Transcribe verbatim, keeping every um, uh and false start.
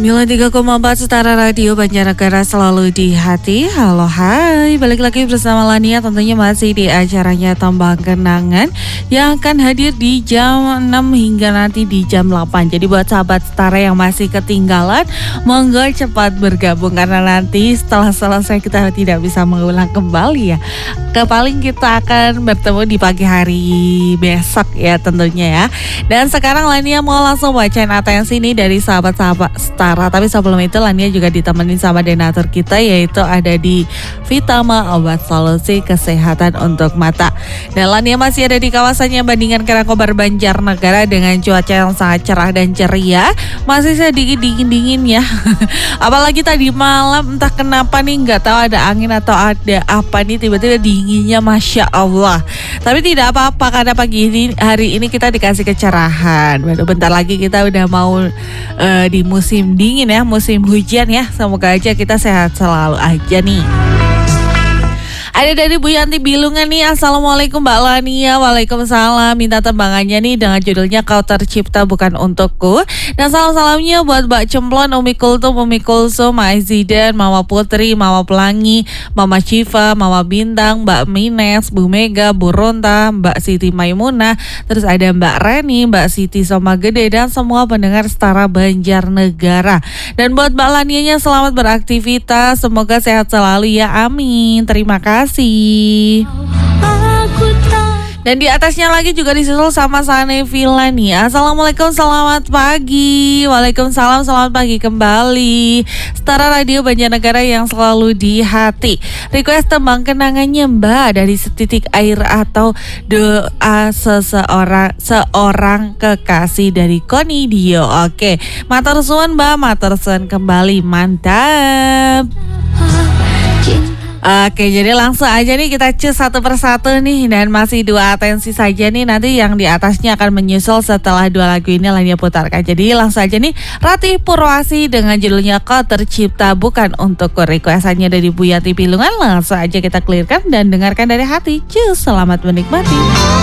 sembilan puluh tiga koma empat Setara Radio Banjarnegara selalu di hati. Halo hai, balik lagi bersama Lania tentunya masih di acaranya Tembang Kenangan yang akan hadir di jam enam hingga nanti di jam delapan. Jadi buat sahabat Setara yang masih ketinggalan, monggo cepat bergabung karena nanti setelah selesai kita tidak bisa mengulang kembali ya. Kepaling kita akan bertemu di pagi hari besok ya tentunya ya. Dan sekarang Lania mau langsung bacain atensi ini dari sahabat-sahabat Setara. Tapi sebelum itu Lania juga ditemenin sama donatur kita, yaitu ada di Vitama, obat solusi kesehatan untuk mata. Dan Lania masih ada di kawasannya Bandingan Karangkobar Banjarnegara dengan cuaca yang sangat cerah dan ceria. Masih sedikit dingin-dingin ya. Apalagi tadi malam entah kenapa nih, nggak tahu ada angin atau ada apa nih, tiba-tiba dinginnya Masya Allah. Tapi tidak apa-apa karena pagi ini hari ini kita dikasih kecerahan. Baru bentar lagi kita udah mau uh, di musim dingin ya, musim hujan ya. Semoga aja kita sehat selalu aja nih. Ada dari Bu Yanti Bilungan nih. Assalamualaikum Mbak Lania. Waalaikumsalam. Minta tembangannya nih dengan judulnya Kau Tercipta Bukan Untukku. Dan salam-salamnya buat Mbak Cemplon, Umi Kultum, Umi Kulsum, Ma Zidan, Mama Putri, Mama Pelangi, Mama Syifa, Mama Bintang, Mbak Mines, Bu Mega, Bu Ronta, Mbak Siti Maimunah, terus ada Mbak Reni, Mbak Siti Somagede, dan semua pendengar Setara Banjarnegara. Dan buat Mbak Lanianya selamat beraktivitas, semoga sehat selalu ya, amin. Terima kasih. Dan di atasnya lagi juga disusul sama Sane Villa nih. Assalamualaikum, selamat pagi. Waalaikumsalam, selamat pagi kembali. Setara Radio Banjarnegara yang selalu di hati. Request tembang kenangannya Mbak dari Setitik Air atau Doa Seseorang Seorang Kekasih dari Koni Dio. Oke, matur suwun Mbak, matur suwun kembali, mantap. Oke, jadi langsung aja nih kita cus satu persatu nih. Dan masih dua atensi saja nih, nanti yang di atasnya akan menyusul setelah dua lagu ini Lania putarkan. Jadi langsung aja nih, Ratih Purwasi dengan judulnya Kau Tercipta Bukan Untukku. Requestannya dari Bu Yanti Pilungan. Langsung aja kita clearkan dan dengarkan dari hati. Cus, selamat menikmati.